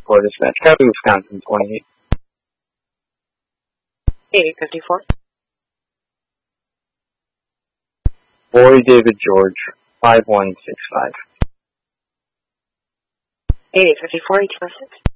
4 dispatch. Copy, Wisconsin 28. 8854. Boy David George 5165. 8854, 1806.